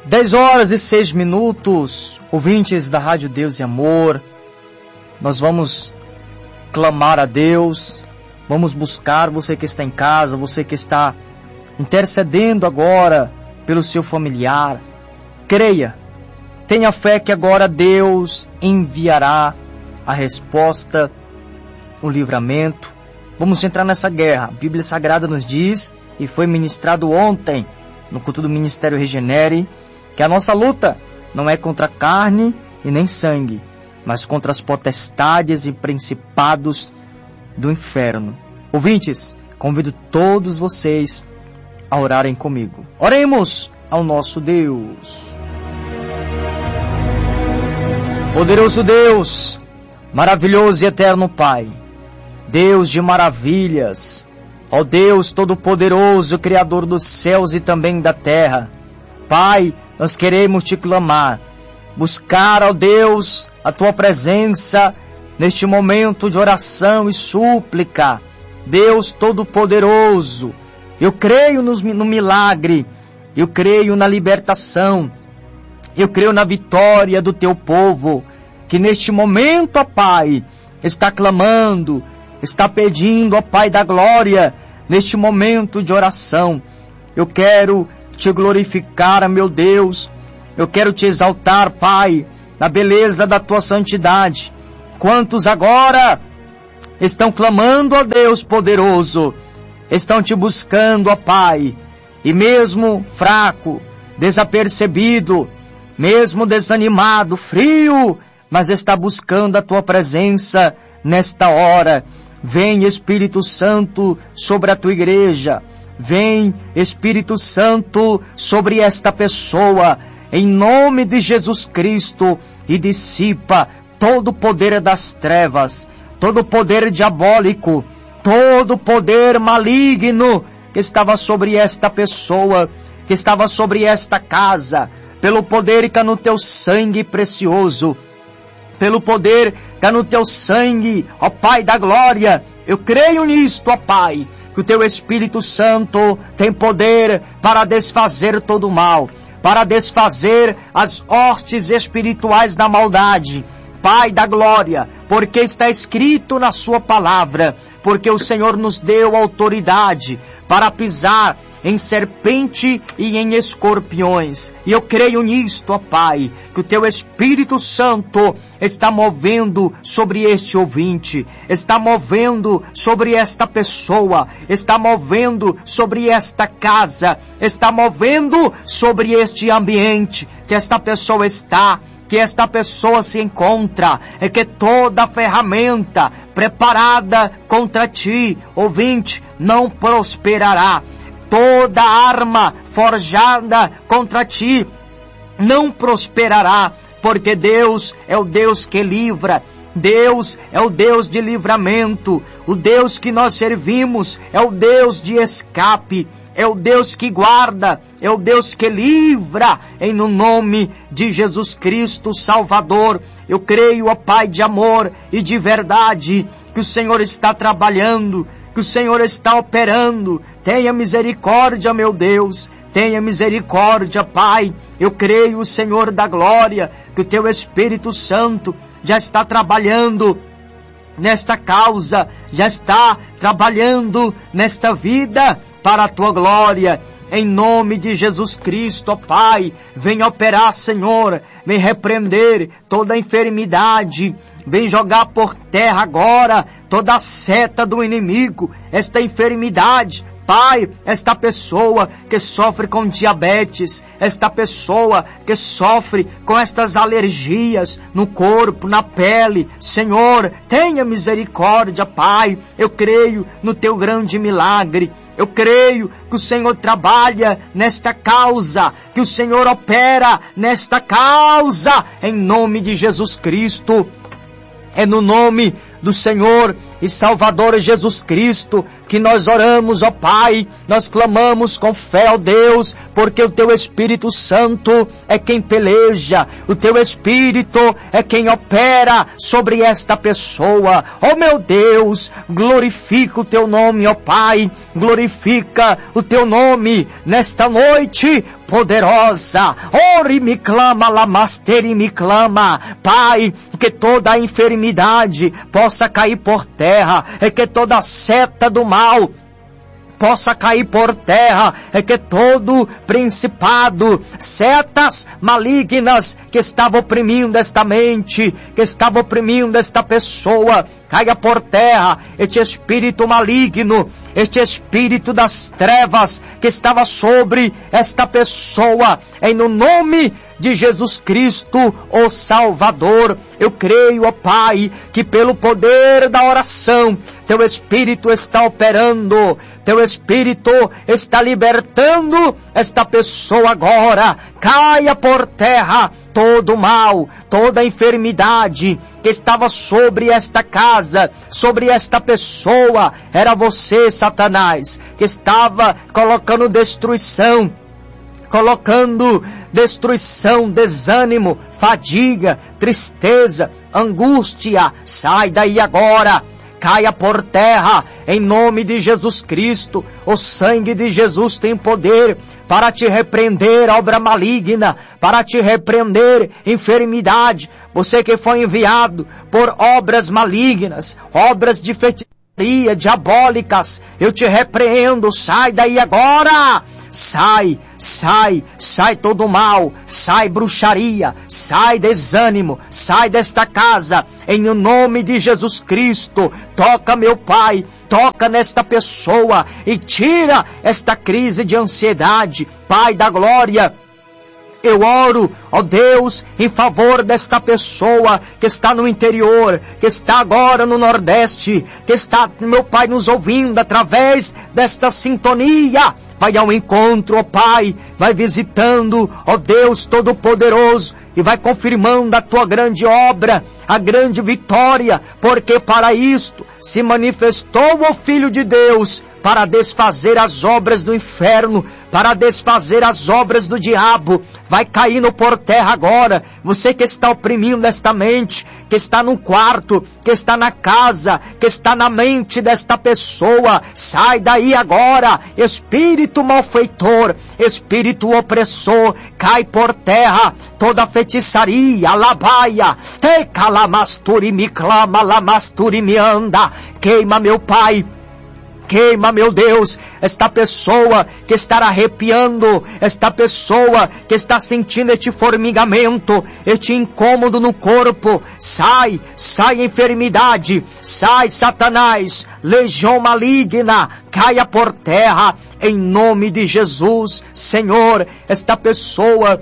10h06, ouvintes da Rádio Deus e Amor, nós vamos clamar a Deus, vamos buscar você que está em casa, você que está intercedendo agora pelo seu familiar. Creia, tenha fé que agora Deus enviará a resposta, o livramento. Vamos entrar nessa guerra. A Bíblia Sagrada nos diz, e foi ministrado ontem no culto do Ministério Regenere, que a nossa luta não é contra carne e nem sangue, mas contra as potestades e principados do inferno. Ouvintes, convido todos vocês a orarem comigo. Oremos ao nosso Deus. Poderoso Deus, maravilhoso e eterno Pai, Deus de maravilhas, ó Deus Todo-Poderoso, Criador dos céus e também da terra, Pai, nós queremos te clamar, buscar, ó Deus, a tua presença neste momento de oração e súplica. Deus Todo-Poderoso, eu creio no milagre, eu creio na libertação, eu creio na vitória do teu povo, que neste momento, ó Pai, está clamando, está pedindo, ó Pai da glória, neste momento de oração. Eu quero te glorificar, meu Deus, eu quero te exaltar, Pai, na beleza da tua santidade. Quantos agora estão clamando, ó Deus poderoso, estão te buscando, ó Pai, e mesmo fraco, desapercebido, mesmo desanimado, frio, mas está buscando a tua presença nesta hora. Vem, Espírito Santo, sobre a tua igreja. Vem, Espírito Santo, sobre esta pessoa, em nome de Jesus Cristo, e dissipa todo o poder das trevas, todo o poder diabólico, todo o poder maligno que estava sobre esta pessoa, que estava sobre esta casa, pelo poder que há no teu sangue precioso, pelo poder que há no teu sangue, ó Pai da glória. Eu creio nisto, ó Pai, que o teu Espírito Santo tem poder para desfazer todo o mal, para desfazer as hostes espirituais da maldade. Pai da glória, porque está escrito na sua palavra, porque o Senhor nos deu autoridade para pisar em serpente e em escorpiões. E eu creio nisto, ó Pai, que o teu Espírito Santo está movendo sobre este ouvinte, está movendo sobre esta pessoa, está movendo sobre esta casa, está movendo sobre este ambiente que esta pessoa está, que esta pessoa se encontra, é que toda ferramenta preparada contra ti, ouvinte, não prosperará. Toda arma forjada contra ti não prosperará, porque Deus é o Deus que livra, Deus é o Deus de livramento, o Deus que nós servimos é o Deus de escape, é o Deus que guarda, é o Deus que livra, no nome de Jesus Cristo Salvador. Eu creio, ó Pai de amor e de verdade, que o Senhor está trabalhando, que o Senhor está operando. Tenha misericórdia, meu Deus, tenha misericórdia, Pai. Eu creio, Senhor da glória, que o teu Espírito Santo já está trabalhando nesta causa, já está trabalhando nesta vida para a tua glória. Em nome de Jesus Cristo, ó Pai, vem operar, Senhor, vem repreender toda enfermidade, vem jogar por terra agora toda a seta do inimigo, esta enfermidade. Pai, esta pessoa que sofre com diabetes, esta pessoa que sofre com estas alergias no corpo, na pele, Senhor, tenha misericórdia, Pai. Eu creio no teu grande milagre. Eu creio que o Senhor trabalha nesta causa, que o Senhor opera nesta causa, em nome de Jesus Cristo. É no nome do Senhor e Salvador Jesus Cristo que nós oramos, ó Pai, nós clamamos com fé, ó Deus, porque o Teu Espírito Santo é quem peleja, o Teu Espírito é quem opera sobre esta pessoa. Ó meu Deus, glorifica o Teu nome, ó Pai, glorifica o Teu nome nesta noite, poderosa. Ore me clama, lamasteri me clama. Pai, que toda a enfermidade possa cair por terra, e que toda seta do mal possa cair por terra, é que todo principado, setas malignas que estavam oprimindo esta mente, que estavam oprimindo esta pessoa, caia por terra. Este espírito maligno, este espírito das trevas que estava sobre esta pessoa, em no nome de Jesus Cristo, o Salvador. Eu creio, ó Pai, que pelo poder da oração, Teu Espírito está operando, Teu Espírito está libertando esta pessoa agora. Caia por terra todo mal, toda enfermidade que estava sobre esta casa, sobre esta pessoa. Era você, Satanás, que estava colocando destruição, desânimo, fadiga, tristeza, angústia. Sai daí agora. Caia por terra, em nome de Jesus Cristo. O sangue de Jesus tem poder para te repreender, obra maligna, para te repreender, enfermidade. Você que foi enviado por obras malignas, obras de feitiçaria, diabólicas, eu te repreendo. Sai daí agora. Sai todo mal, sai bruxaria, sai desânimo, sai desta casa, em nome de Jesus Cristo. Toca, meu Pai, toca nesta pessoa e tira esta crise de ansiedade, Pai da glória. Eu oro, ó Deus, em favor desta pessoa que está no interior, que está agora no Nordeste, que está, meu Pai, nos ouvindo através desta sintonia. Vai ao encontro, ó Pai, vai visitando, ó Deus Todo-Poderoso, e vai confirmando a Tua grande obra, a grande vitória, porque para isto se manifestou o Filho de Deus, para desfazer as obras do inferno, para desfazer as obras do diabo. Vai caindo por terra agora, você que está oprimindo esta mente, que está no quarto, que está na casa, que está na mente desta pessoa. Sai daí agora, espírito malfeitor, espírito opressor, cai por terra, toda feitiçaria, alabaia, teca lamasturi me clama, lamasturi me anda. Queima, meu Pai, queima, meu Deus, esta pessoa que está arrepiando, esta pessoa que está sentindo este formigamento, este incômodo no corpo. Sai enfermidade, sai Satanás, legião maligna, caia por terra, em nome de Jesus. Senhor, esta pessoa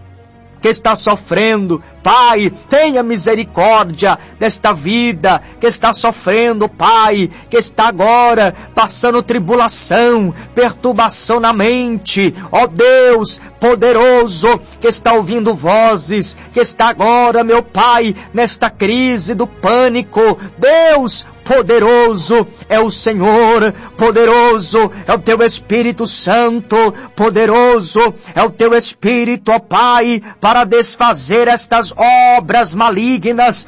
que está sofrendo, Pai, tenha misericórdia desta vida que está sofrendo, Pai, que está agora passando tribulação, perturbação na mente, ó Deus poderoso, que está ouvindo vozes, que está agora, meu Pai, nesta crise do pânico. Deus poderoso é o Senhor, poderoso é o Teu Espírito Santo, poderoso é o Teu Espírito, ó Pai, para desfazer estas obras malignas.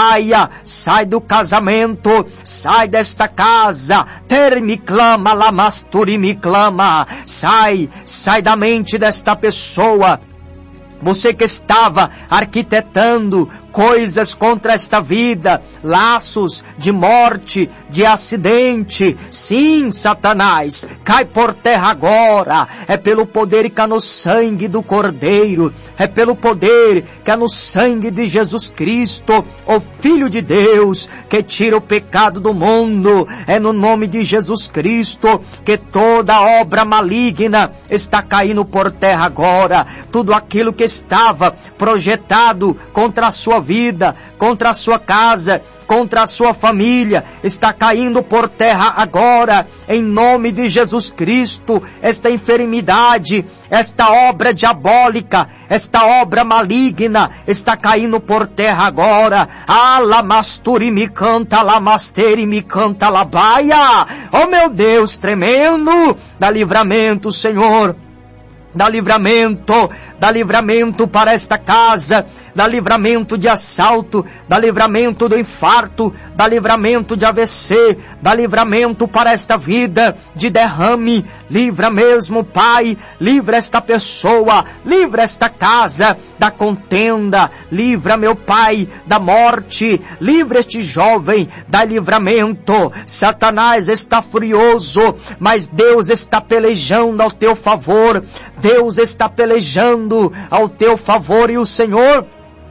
Sai do casamento, sai desta casa, me clama, lamasturi me clama. Sai da mente desta pessoa. Você que estava arquitetando coisas contra esta vida, laços de morte, de acidente. Sim, Satanás, cai por terra agora. É pelo poder que há no sangue do Cordeiro, é pelo poder que há no sangue de Jesus Cristo, o Filho de Deus, que tira o pecado do mundo. É no nome de Jesus Cristo que toda obra maligna está caindo por terra agora. Tudo aquilo que estava projetado contra a sua vida, contra a sua casa, contra a sua família, está caindo por terra agora, em nome de Jesus Cristo. Esta enfermidade, esta obra diabólica, esta obra maligna, está caindo por terra agora. Alamasturi me canta, lamasteri me canta, labaia. Oh meu Deus, tremendo, dá livramento, Senhor. Dá livramento para esta casa, dá livramento de assalto, dá livramento do infarto, dá livramento de AVC, dá livramento para esta vida de derrame, livra mesmo, Pai, livra esta pessoa, livra esta casa da contenda, livra, meu Pai, da morte, livra este jovem da livramento. Satanás está furioso, mas Deus está pelejando ao teu favor, Deus está pelejando ao teu favor, e o Senhor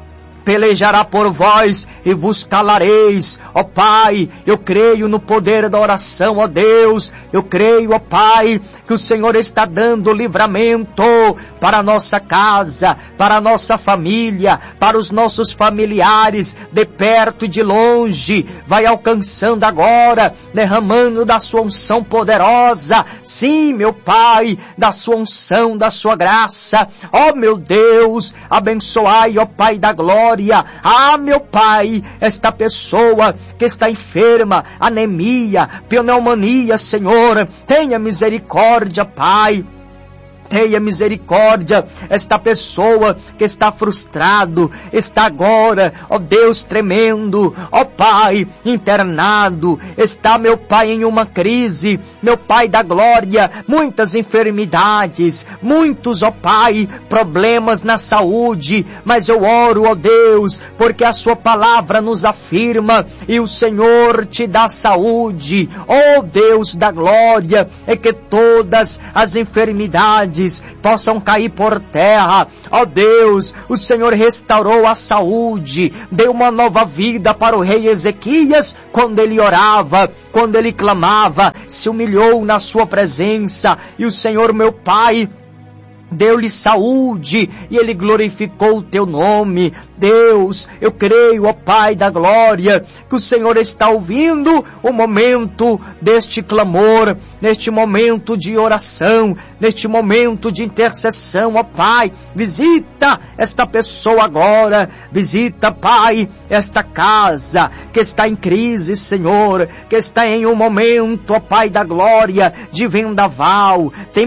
pelejará por vós e vos calareis. Ó Pai, eu creio no poder da oração, ó Deus, eu creio, ó Pai, que o Senhor está dando livramento para a nossa casa, para a nossa família, para os nossos familiares, de perto e de longe, vai alcançando agora, derramando da sua unção poderosa, sim, meu Pai, da sua unção, da sua graça. Ó meu Deus, abençoai, ó Pai da glória. Ah, meu Pai, esta pessoa que está enferma, anemia, pneumonia, Senhor, tenha misericórdia, Pai. Tenha misericórdia, esta pessoa que está frustrado, está agora, ó Deus, tremendo, ó Pai, internado, está, meu Pai, em uma crise, meu Pai da glória, muitas enfermidades, muitos, ó Pai, problemas na saúde, mas eu oro, ó Deus, porque a sua palavra nos afirma, e o Senhor te dá saúde, ó Deus da glória, é que todas as enfermidades possam cair por terra. Ó Deus, o Senhor restaurou a saúde, deu uma nova vida para o rei Ezequias, quando ele orava, quando ele clamava, se humilhou na sua presença, e o Senhor, meu Pai, deu-lhe saúde, e ele glorificou o teu nome. Deus, eu creio, ó Pai da glória, que o Senhor está ouvindo o momento deste clamor, neste momento de oração, neste momento de intercessão, ó Pai. Visita esta pessoa agora, visita, Pai, esta casa que está em crise, Senhor, que está em um momento, ó Pai da glória, de vendaval,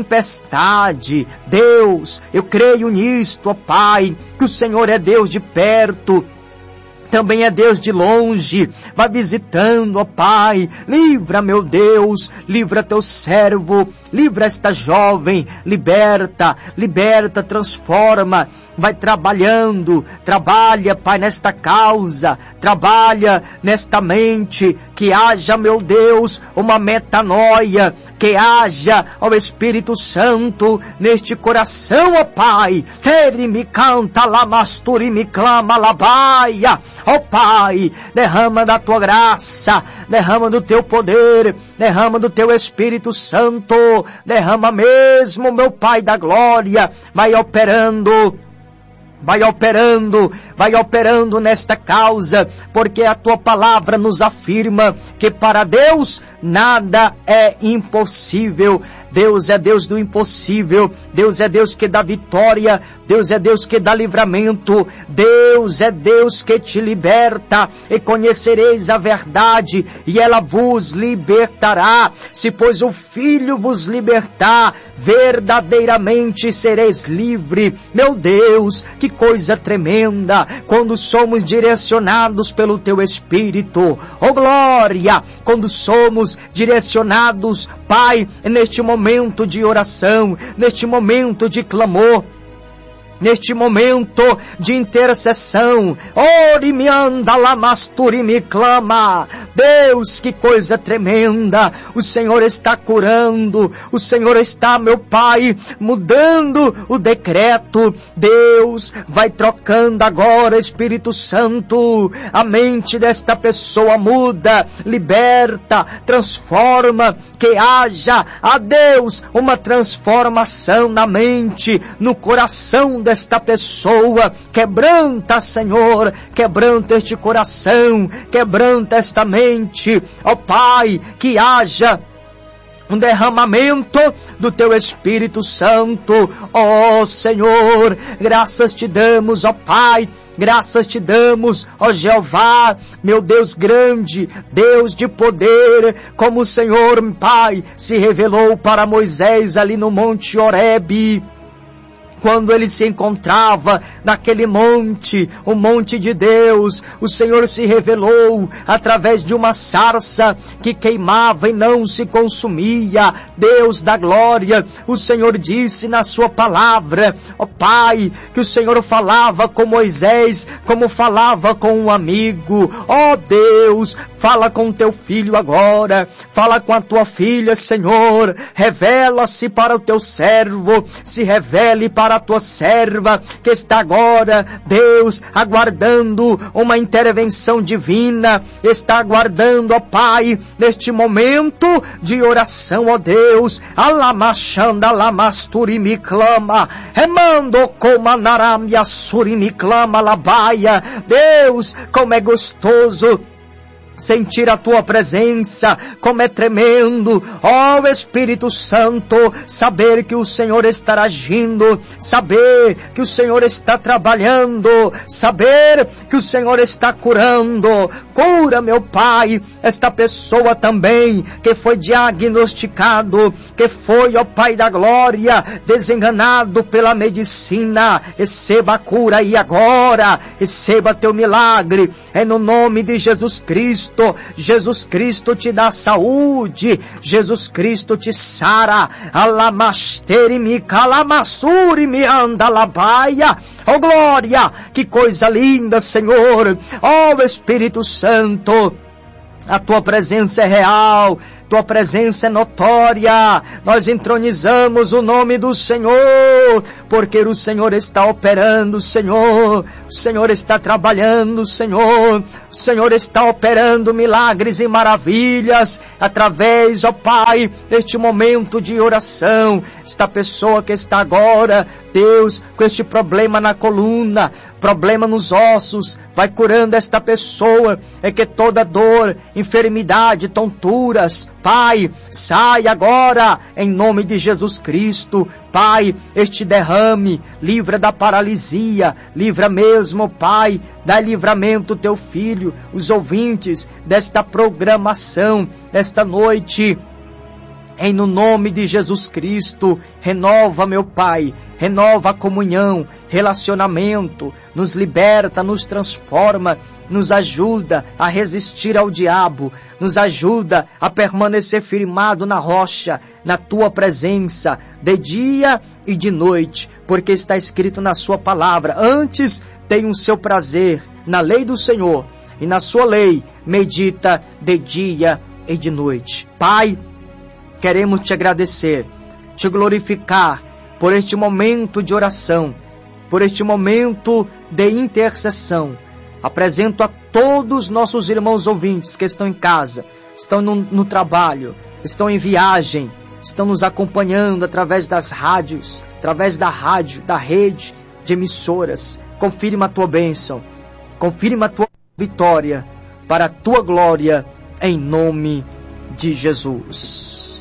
tempestade. Deus, eu creio nisto, ó Pai, que o Senhor é Deus de perto, também é Deus de longe. Vai visitando, ó Pai, livra, meu Deus, livra teu servo, livra esta jovem, liberta, transforma, vai trabalhando, trabalha, Pai, nesta causa, trabalha nesta mente, que haja, meu Deus, uma metanoia, que haja, ó Espírito Santo, neste coração, ó Pai, ele me canta, lamasturi me clama, labaia. Ó Pai, derrama da tua graça, derrama do teu poder, derrama do teu Espírito Santo, derrama mesmo, meu Pai da glória, vai operando nesta causa, porque a tua palavra nos afirma que para Deus nada é impossível. Deus é Deus do impossível, Deus é Deus que dá vitória, Deus é Deus que dá livramento, Deus é Deus que te liberta, e conhecereis a verdade, e ela vos libertará. Se pois o Filho vos libertar, verdadeiramente sereis livre. Meu Deus, que coisa tremenda, quando somos direcionados pelo teu Espírito. Oh glória, quando somos direcionados, Pai, neste momento de oração, neste momento de clamor, neste momento de intercessão. Ore me anda, lamasturi me clama. Deus, que coisa tremenda. O Senhor está curando, o Senhor está, meu Pai, mudando o decreto. Deus vai trocando agora, Espírito Santo, a mente desta pessoa, muda, liberta, transforma, que haja, a Deus, uma transformação na mente, no coração desta pessoa. Quebranta, Senhor, quebranta este coração, quebranta esta mente. Ó Pai, que haja um derramamento do teu Espírito Santo. Ó Senhor, graças te damos, ó Pai, graças te damos, ó Jeová, meu Deus grande, Deus de poder, como o Senhor, Pai, se revelou para Moisés ali no Monte Horebe. quando ele se encontrava naquele monte, o monte de Deus, o Senhor se revelou através de uma sarça que queimava e não se consumia. Deus da glória, o Senhor disse na sua palavra, ó Pai, que o Senhor falava com Moisés como falava com um amigo. Ó Deus, fala com teu filho agora, fala com a tua filha, Senhor, revela-se para o teu servo, se revele para a tua serva, que está agora, Deus, aguardando uma intervenção divina, está aguardando, ó Pai, neste momento de oração, ó Deus, alamachanda, alamasturi me clama, remando como anaramia suri me clama, labaia. Deus, como é gostoso sentir a tua presença, como é tremendo, ó Espírito Santo, saber que o Senhor está agindo, saber que o Senhor está trabalhando, saber que o Senhor está curando. Cura, meu Pai, esta pessoa também que foi diagnosticado, que foi, ó Pai da glória, desenganado pela medicina. Receba a cura aí agora, receba teu milagre, é no nome de Jesus Cristo. Jesus Cristo te dá saúde, Jesus Cristo te sara. Alamasteri mi calamassuri mi anda labaia. Oh glória, que coisa linda, Senhor. Oh Espírito Santo, a tua presença é real, tua presença é notória. Nós entronizamos o nome do Senhor, porque o Senhor está operando, Senhor. O Senhor está trabalhando, Senhor. O Senhor está operando milagres e maravilhas através, ó Pai, deste momento de oração. Esta pessoa que está agora, Deus, com este problema na coluna, problema nos ossos, vai curando esta pessoa. É que toda dor, enfermidade, tonturas, Pai, sai agora, em nome de Jesus Cristo. Pai, este derrame, livra da paralisia, livra mesmo, Pai, dá livramento teu filho, os ouvintes desta programação, desta noite. Em no nome de Jesus Cristo, renova, meu Pai, renova a comunhão, relacionamento, nos liberta, nos transforma, nos ajuda a resistir ao diabo, nos ajuda a permanecer firmado na rocha, na tua presença, de dia e de noite, porque está escrito na sua palavra, antes tem o seu prazer na lei do Senhor, e na sua lei medita de dia e de noite. Pai, queremos te agradecer, te glorificar por este momento de oração, por este momento de intercessão. Apresento a todos os nossos irmãos ouvintes que estão em casa, estão no trabalho, estão em viagem, estão nos acompanhando através das rádios, através da rádio, da rede de emissoras. Confirma a tua bênção, confirma a tua vitória, para a tua glória, em nome de Jesus.